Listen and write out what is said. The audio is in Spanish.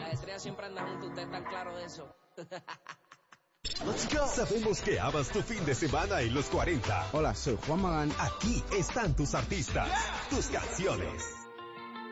las estrellas siempre andan juntos, ustedes están claros de eso. Let's go. Sabemos que amas tu fin de semana en los 40. Hola, soy Juan Magán. Aquí están tus artistas, tus canciones.